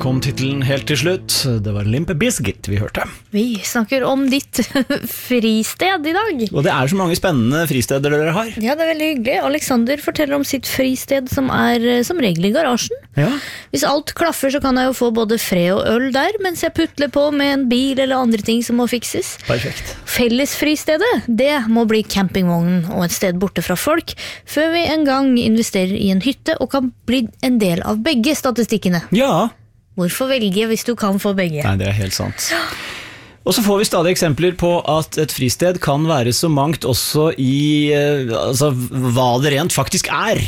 Albumtitelen helt til slutt. Det var Limp Bizkit vi hørte. Vi snakker om ditt fristed i dag. Og det så mange spennende fristeder dere har. Ja, det veldig hyggelig. Alexander forteller om sitt fristed som som regel i garasjen. Ja. Hvis alt klaffer så kan jeg jo få både fred og øl der, mens jeg putler på med en bil eller andre ting som må fikses. Perfekt. Fellesfristedet, det må bli campingvognen og et sted borte fra folk, før vi en gang investerer i en hytte og kan bli en del av begge statistikkene. Ja. Hvorfor velge hvis du kan få begge? Nei, det helt sant. Og så får vi stadig eksempler på at et fristed kan være så mangt også i hva det rent faktisk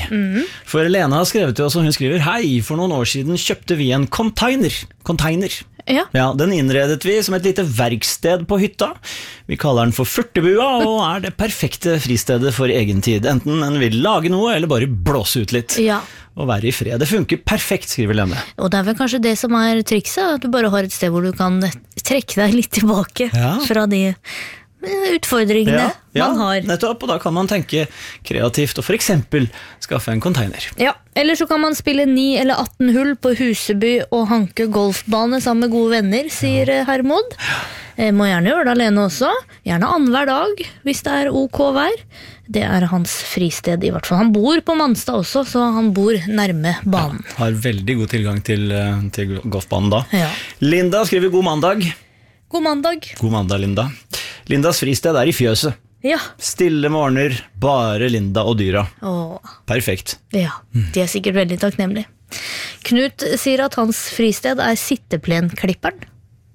For Lena har skrevet til oss, og hun skriver: Hei, for noen år siden kjøpte vi en container. Ja. Ja, den innredet vi som et lite verksted på hytta. Vi kaller den for Furtebua, og det perfekte fristedet for egen tid. Enten en vil lage noe, eller bare blåse ut litt. Ja. Og være i fred. Det funker perfekt, skriver Lene. Og det vel kanskje det som trikset, at du bare har et sted hvor du kan trekke deg litt tilbake fra de utfordringene man har. Nettopp, og da kan man tenke kreativt og for eksempel skaffe en container. Ja, eller så kan man spille 9 eller 18 hull på Huseby og hanke golfbane sammen med gode venner, sier Hermod. Må gjerne gjøre det alene også, gjerne annenhver dag hvis det ok vær. Det hans fristed i hvert fall. Han bor på Manstad også, så han bor nærme banen. Ja, har veldig god tilgang til golfbanen da. Ja. Linda skriver god mandag. God mandag. God mandag, Linda. Lindas fristed i fjøset. Ja. Stille morgener, bare Linda og dyra. Perfekt. Ja, de sikkert veldig takknemlige. Knut sier at hans fristed sitteplenklipperen.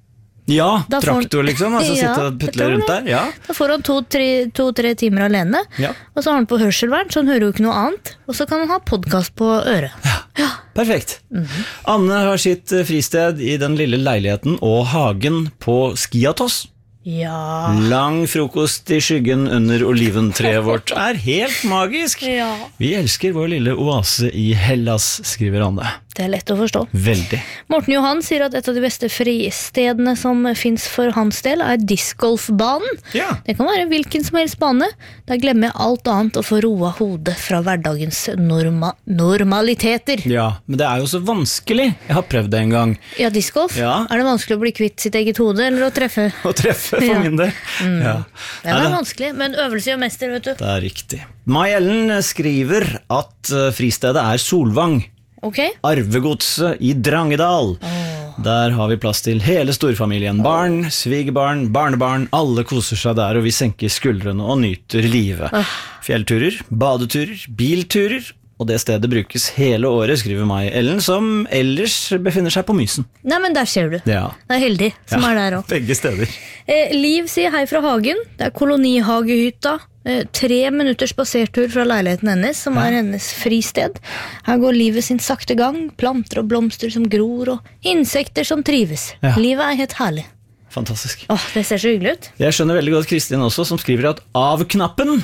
Ja, traktor liksom, sitte og putle rundt der. Ja. Da får han 2-3 timer alene, og så har han på hørselvern, så han hører jo ikke noe annet, og så kan han ha podcast på øret. Ja. Perfekt. Anne har sitt fristed i den lille leiligheten og hagen på Skiatos. Ja. Lang frokost i skyggen under oliventreet vårt helt magisk. Ja. Vi elsker vår lille oase i Hellas, skriver Anne. Det lett å forstå. Veldig. Morten Johan sier at et av de beste fristedene som finnes for hans del discgolfbanen. Ja. Det kan være hvilken som helst bane. Der glemmer jeg alt annet og får roa hodet fra hverdagens normaliteter. Ja, men det jo så vanskelig. Jeg har prøvd det en gang. Ja, discgolf? Ja. Det vanskelig å bli kvitt sitt eget hode, eller å treffe? Å treffe for min del. Ja. Det vanskelig, men øvelse gjør mester, vet du. Det riktig. Mai Ellen skriver at fristedet Solvang. Okay. Arvegodset i Drangedal. Der har vi plass til hele storfamilien. Barn, svigerbarn, barnebarn. Alle koser seg der, og vi senker skuldrene og nyter livet. Fjellturer, badeturer, bilturer. Og det stedet brukes hele året, skriver Mai Ellen, som ellers befinner seg på Mysen. Nei, men der ser du. Ja. Det heldig som der også. Begge steder. Liv sier hei fra hagen. Det kolonihagehytta. 3 minutters spasertur fra leiligheten hennes, som hennes fristed. Her går livet sin sakte gang. Planter og blomster som gror, og insekter som trives. Livet helt herlig. Fantastisk. Det ser så hyggelig ut. Jeg skjønner veldig godt Kristin også, som skriver at av-knappen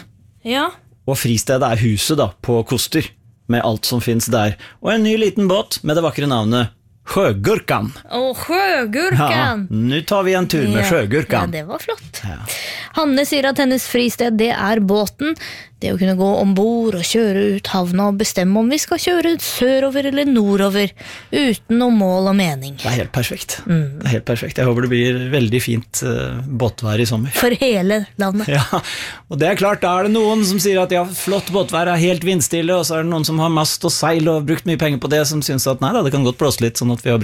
og fristedet huset da, på Koster, med alt som finnes der. Og en ny liten båt med det vakre navnet Sjøgurkan. Sjøgurkan! Ja, nå tar vi en tur med Sjøgurkan. Ja, det var flott. Hanne sier at hennes fristed, det båten. Det å kunne gå ombord og kjøre ut havna og bestemme om vi skal kjøre sørover eller nordover, uten noe mål og mening. Det helt perfekt. Det helt perfekt. Jeg håper det blir veldig fint båtvær i sommer. For hele landet. Ja, og det klart, da det noen som sier at flott båtvær helt vindstille, og så det noen som har mast og seil og brukt mye penger på det, som synes at nei da, det kan godt blåse litt, sånn at vi har